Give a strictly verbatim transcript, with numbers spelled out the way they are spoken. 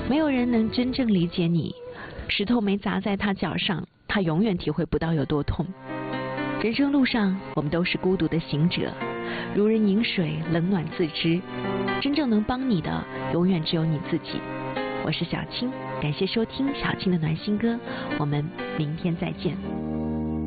没有人能真正理解你，石头没砸在他脚上，他永远体会不到有多痛。人生路上，我们都是孤独的行者，如人饮水，冷暖自知。真正能帮你的，永远只有你自己。我是小青，感谢收听小青的暖心歌，我们明天再见。